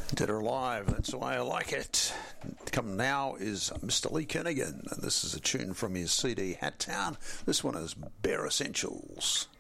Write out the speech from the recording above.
Dead or Alive, that's the way I like it. Come now is Mr. Lee Kernaghan, and this is a tune from his CD Hat Town. This one is Bare Essentials.